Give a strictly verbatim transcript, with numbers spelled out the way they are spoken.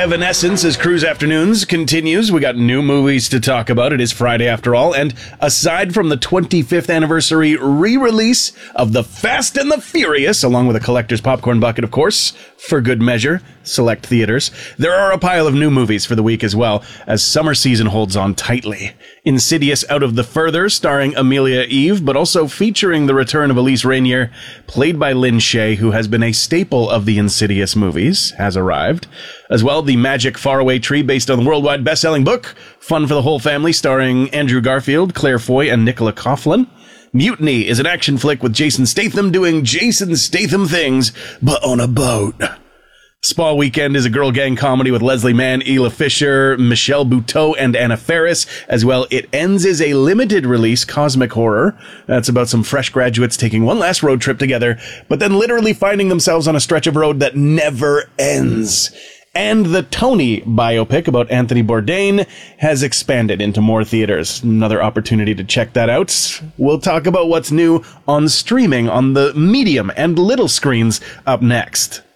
Evanescence as Cruise Afternoons continues. We got new movies to talk about. It is Friday after all. And aside from the twenty-fifth anniversary re-release of The Fast and the Furious, along with a collector's popcorn bucket, of course, for good measure, select theaters, there are a pile of new movies for the week as well, as summer season holds on tightly. Insidious Out of the Further, starring Amelia Eve, but also featuring the return of Elise Rainier, played by Lynn Shay, who has been a staple of the Insidious movies, has arrived. As well, The Magic Faraway Tree, based on the worldwide best-selling book, Fun for the Whole Family, starring Andrew Garfield, Claire Foy, and Nicola Coughlan. Mutiny is an action flick with Jason Statham doing Jason Statham things, but on a boat. Spa Weekend is a girl gang comedy with Leslie Mann, Ela Fisher, Michelle Buteau, and Anna Faris. As well, It Ends is a limited release cosmic horror. That's about some fresh graduates taking one last road trip together, but then literally finding themselves on a stretch of road that never ends. And the Tony biopic about Anthony Bourdain has expanded into more theaters. Another opportunity to check that out. We'll talk about what's new on streaming on the medium and little screens up next.